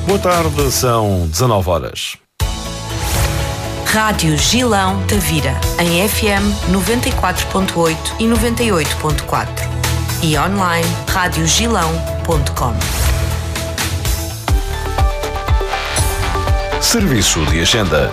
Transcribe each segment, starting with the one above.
Boa tarde, são 19 horas. Rádio Gilão Tavira, em FM 94.8 e 98.4 e online radiogilão.com. Serviço de agenda.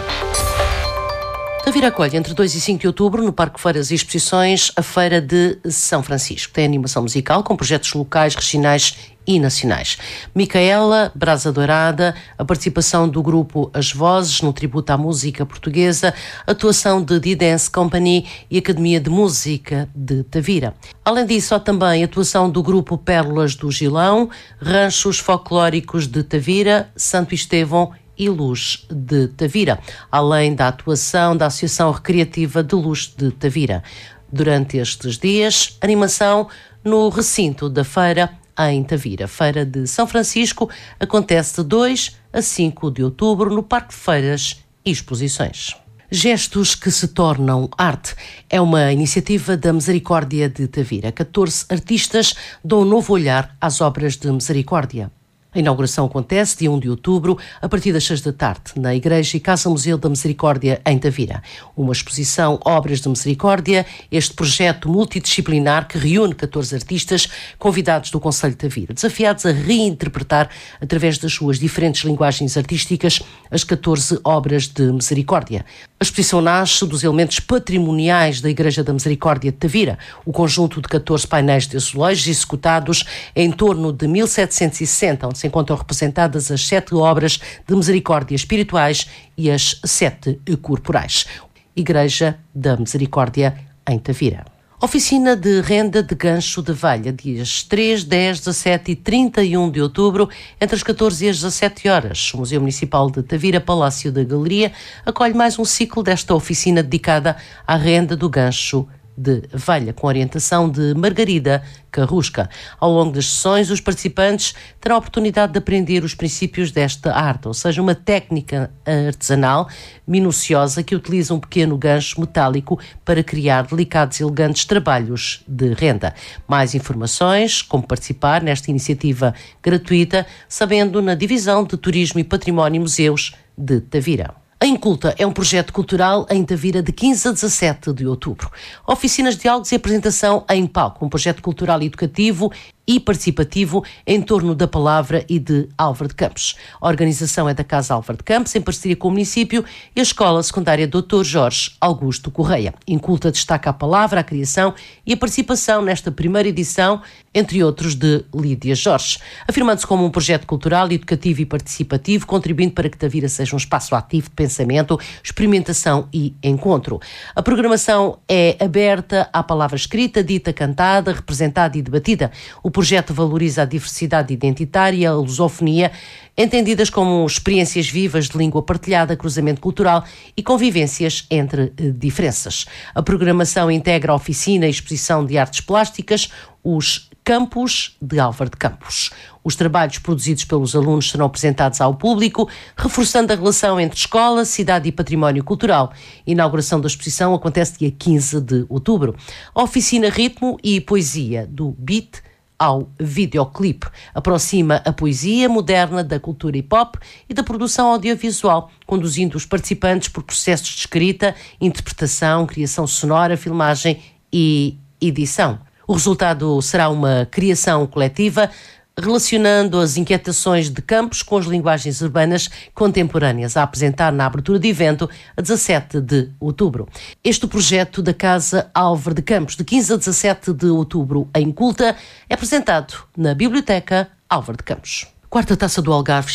Tavira acolhe entre 2 e 5 de outubro, no Parque Feiras e Exposições, a Feira de São Francisco. Tem animação musical com projetos locais, regionais e nacionais. Micaela, Brasa Dourada, a participação do grupo As Vozes no tributo à música portuguesa, atuação de D-Dance Company e Academia de Música de Tavira. Além disso, há também atuação do grupo Pérolas do Gilão, Ranchos Folclóricos de Tavira, Santo Estevão e Luz de Tavira, além da atuação da Associação Recreativa de Luz de Tavira. Durante estes dias, animação no recinto da feira em Tavira. Feira de São Francisco acontece de 2 a 5 de outubro no Parque de Feiras e Exposições. Gestos que se tornam arte é uma iniciativa da Misericórdia de Tavira. 14 artistas dão um novo olhar às obras de misericórdia. A inauguração acontece dia 1 de outubro, a partir das 6 da tarde, na Igreja e Casa Museu da Misericórdia, em Tavira. Uma exposição Obras de Misericórdia, este projeto multidisciplinar que reúne 14 artistas convidados do Concelho de Tavira, desafiados a reinterpretar, através das suas diferentes linguagens artísticas, as 14 obras de misericórdia. A exposição nasce dos elementos patrimoniais da Igreja da Misericórdia de Tavira, o conjunto de 14 painéis de azulejos executados em torno de 1760, onde se encontram representadas as 7 obras de misericórdia espirituais e as 7 corporais. Igreja da Misericórdia em Tavira. Oficina de renda de gancho de velha, dias 3, 10, 17 e 31 de outubro, entre as 14 e as 17 horas. O Museu Municipal de Tavira, Palácio da Galeria, acolhe mais um ciclo desta oficina dedicada à renda do gancho de velha, com orientação de Margarida Carrusca. Ao longo das sessões, os participantes terão a oportunidade de aprender os princípios desta arte, ou seja, uma técnica artesanal minuciosa que utiliza um pequeno gancho metálico para criar delicados e elegantes trabalhos de renda. Mais informações, como participar nesta iniciativa gratuita, sabendo na Divisão de Turismo e Património e Museus de Tavira. A Inculta é um projeto cultural em Tavira de 15 a 17 de outubro. Oficinas, diálogos e apresentação em palco, um projeto cultural e educativo e participativo em torno da palavra e de Álvaro de Campos. A organização é da Casa Álvaro de Campos, em parceria com o município e a Escola Secundária Dr. Jorge Augusto Correia. Inculta destaca a palavra, a criação e a participação nesta primeira edição, entre outros, de Lídia Jorge, afirmando-se como um projeto cultural, educativo e participativo, contribuindo para que Tavira seja um espaço ativo de pensamento, experimentação e encontro. A programação é aberta à palavra escrita, dita, cantada, representada e debatida. O projeto valoriza a diversidade identitária e a lusofonia, entendidas como experiências vivas de língua partilhada, cruzamento cultural e convivências entre diferenças. A programação integra a oficina e exposição de artes plásticas, os Campos de Álvaro de Campos. Os trabalhos produzidos pelos alunos serão apresentados ao público, reforçando a relação entre escola, cidade e património cultural. A inauguração da exposição acontece dia 15 de outubro. A oficina Ritmo e Poesia, do Beat ao videoclipe, aproxima a poesia moderna da cultura hip-hop e da produção audiovisual, conduzindo os participantes por processos de escrita, interpretação, criação sonora, filmagem e edição. O resultado será uma criação coletiva, relacionando as inquietações de Campos com as linguagens urbanas contemporâneas, a apresentar na abertura de evento a 17 de outubro. Este projeto da Casa Álvaro de Campos, de 15 a 17 de outubro, em Culta, é apresentado na Biblioteca Álvaro de Campos. Quarta Taça do Algarve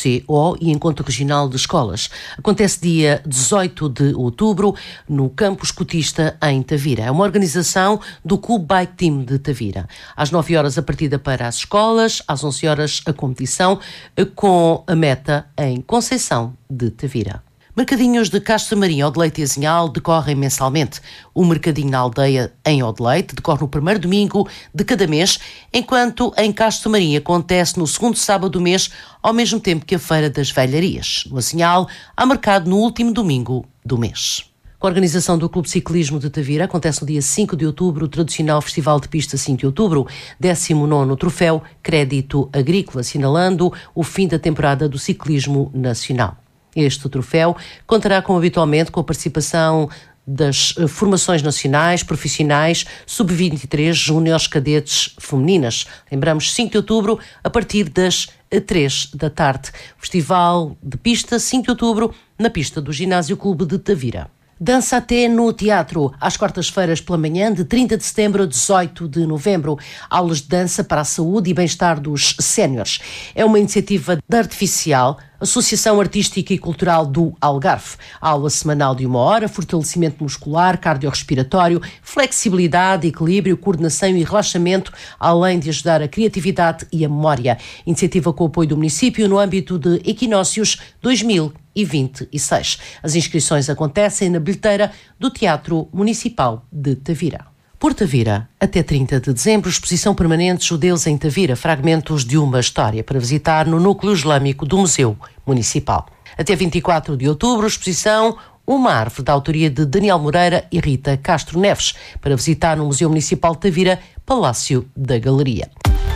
XCO e Encontro Regional de Escolas. Acontece dia 18 de outubro no Campo Escotista em Tavira. É uma organização do Clube Bike Team de Tavira. Às 9 horas a partida para as escolas, às 11 horas a competição, com a meta em Conceição de Tavira. Mercadinhos de Castro Marinho, Odeleite e Azinhal decorrem mensalmente. O mercadinho na aldeia em Odeleite decorre no primeiro domingo de cada mês, enquanto em Castro Marinho acontece no segundo sábado do mês, ao mesmo tempo que a Feira das Velharias. No Azinhal, há mercado no último domingo do mês. Com a organização do Clube de Ciclismo de Tavira, acontece no dia 5 de outubro o tradicional Festival de Pista 5 de outubro, 19º troféu Crédito Agrícola, assinalando o fim da temporada do ciclismo nacional. Este troféu contará, como habitualmente, com a participação das formações nacionais, profissionais, sub-23, júniores, cadetes femininas. Lembramos, 5 de outubro, a partir das 3 da tarde. Festival de Pista 5 de outubro, na pista do Ginásio Clube de Tavira. Dança até no teatro, às quartas-feiras pela manhã, de 30 de setembro a 18 de novembro. Aulas de dança para a saúde e bem-estar dos séniores. É uma iniciativa da Artificial, Associação Artística e Cultural do Algarve. Aula semanal de 1 hora, fortalecimento muscular, cardiorrespiratório, flexibilidade, equilíbrio, coordenação e relaxamento, além de ajudar a criatividade e a memória. Iniciativa com o apoio do município no âmbito de Equinócios 2026. As inscrições acontecem na bilheteira do Teatro Municipal de Tavira. Por Tavira, até 30 de dezembro, exposição permanente Judeus em Tavira, fragmentos de uma história, para visitar no Núcleo Islâmico do Museu Municipal. Até 24 de outubro, exposição Uma Árvore, da autoria de Daniel Moreira e Rita Castro Neves, para visitar no Museu Municipal de Tavira, Palácio da Galeria.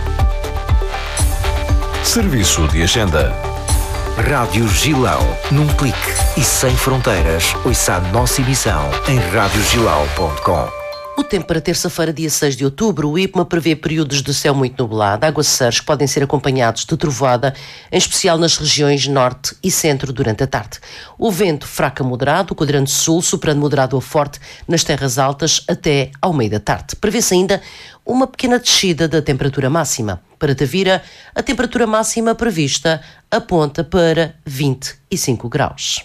Serviço de Agenda. Rádio Gilão, num clique e sem fronteiras. Ouça a nossa emissão em radiogilão.com. O tempo para terça-feira, dia 6 de outubro, o IPMA prevê períodos de céu muito nublado, aguaceiros que podem ser acompanhados de trovoada, em especial nas regiões norte e centro durante a tarde. O vento fraco a moderado, o quadrante sul, superando moderado a forte nas terras altas até ao meio da tarde. Prevê-se ainda uma pequena descida da temperatura máxima. Para Tavira, a temperatura máxima prevista aponta para 25 graus.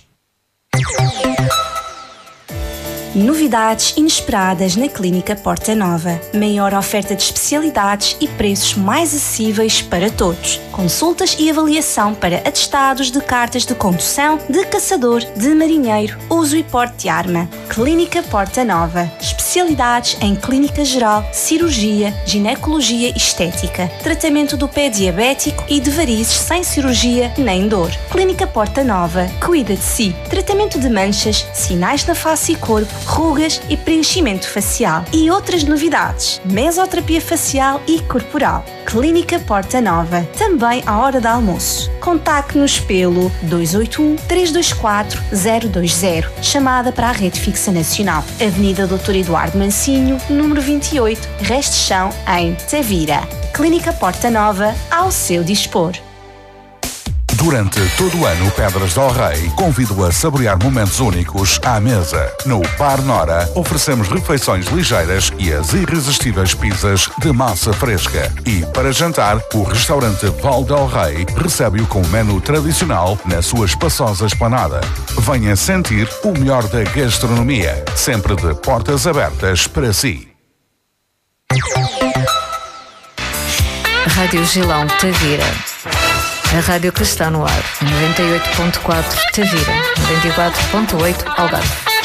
Novidades inesperadas na Clínica Porta Nova. Maior oferta de especialidades e preços mais acessíveis para todos. Consultas e avaliação para atestados de cartas de condução, de caçador, de marinheiro, uso e porte de arma. Clínica Porta Nova. Especialidades em clínica geral, cirurgia, ginecologia e estética. Tratamento do pé diabético e de varizes sem cirurgia nem dor. Clínica Porta Nova. Cuida de si. Tratamento de manchas, sinais na face e corpo, rugas e preenchimento facial. E outras novidades. Mesoterapia facial e corporal. Clínica Porta Nova. Também à hora de almoço. Contacte-nos pelo 281-324-020. Chamada para a Rede Fixa Nacional. Avenida Dr. Eduardo Mancinho, número 28, Restes Chão, em Tavira. Clínica Porta Nova, ao seu dispor. Durante todo o ano, Pedras del Rei convido a saborear momentos únicos à mesa. No Bar Nora, oferecemos refeições ligeiras e as irresistíveis pizzas de massa fresca. E, para jantar, o restaurante Val del Rei recebe-o com o menu tradicional na sua espaçosa esplanada. Venha sentir o melhor da gastronomia, sempre de portas abertas para si. Rádio Gilão Tavira. A rádio que está no ar, 98.4 Tavira, 94.8 Algarve.